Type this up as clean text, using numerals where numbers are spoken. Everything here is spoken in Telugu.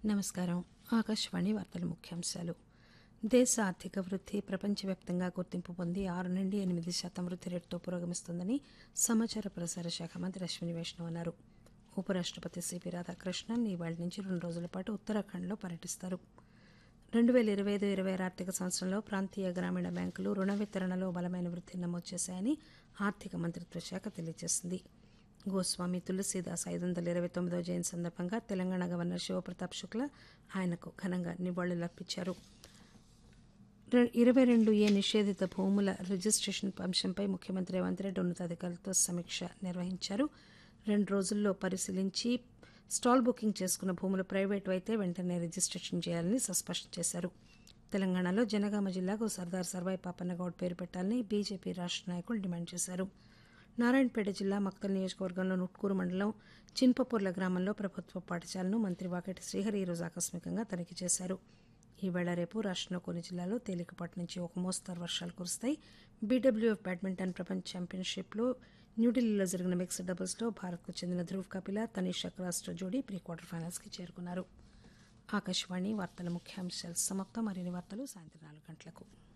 నమస్కారం. ఆకాశవాణి వార్తల ముఖ్యాంశాలు. దేశ ఆర్థిక వృద్ధి ప్రపంచవ్యాప్తంగా గుర్తింపు పొంది 6-8% వృద్ధి రేటుతో పురోగమిస్తోందని సమాచార ప్రసార శాఖ మంత్రి అశ్విని వైష్ణవ్ అన్నారు. ఉపరాష్టపతి సిపి రాధాకృష్ణన్ ఇవాళ నుంచి 2 రోజుల పాటు ఉత్తరాఖండ్లో పర్యటిస్తారు. 2025-26 ఆర్థిక సంవత్సరంలో ప్రాంతీయ గ్రామీణ బ్యాంకులు రుణ వితరణలో బలమైన వృద్ధిని నమోదు చేశాయని ఆర్థిక మంత్రిత్వ శాఖ తెలియజేసింది. గోస్వామి తులసీదాస్ 529వ జయంతి సందర్భంగా తెలంగాణ గవర్నర్ శివప్రతాప్ శుక్లా ఆయనకు ఘనంగా నివాళులర్పించారు. 22A నిషేధిత భూముల రిజిస్టేషన్ అంశంపై ముఖ్యమంత్రి రేవంత్ రెడ్డి ఉన్నతాధికారులతో సమీక్ష నిర్వహించారు. 2 రోజుల్లో పరిశీలించి స్టాల్ బుకింగ్ చేసుకున్న భూములు ప్రైవేటు అయితే వెంటనే రిజిస్టేషన్ చేయాలని స్పష్టం చేశారు. తెలంగాణలో జనగామ జిల్లాకు సర్దార్ సర్వాయి పాపన్నగౌడ్ పేరు పెట్టాలని బీజేపీ రాష్ట్ర నాయకులు డిమాండ్ చేశారు. నారాయణపేట జిల్లా మక్తల్ నియోజకవర్గంలో నుట్కూరు మండలం చిన్పపూర్ల గ్రామంలో ప్రభుత్వ పాఠశాలను మంత్రి వాకటి శ్రీహరి ఈరోజు ఆకస్మికంగా తనిఖీ చేశారు. ఈవేళ రేపు రాష్టంలో కొన్ని జిల్లాల్లో తేలికపాటి నుంచి ఒక మోస్తరు వర్షాలు కురుస్తాయి. బీడబ్ల్యూఎఫ్ బ్యాడ్మింటన్ ప్రపంచ ఛాంపియన్షిప్లో న్యూఢిల్లీలో జరిగిన మిక్స్డ్ డబుల్స్లో భారత్కు చెందిన ధ్రువ్ కపిల తనీషా క్రాస్టో జోడీ ప్రీ క్వార్టర్ ఫైనల్స్కి చేరుకున్నారు. ఆకాశవాణి వార్తల ముఖ్యాంశాలు సమాప్తం. మరిన్ని వార్తలు సాయంత్రం 4 గంటలకు.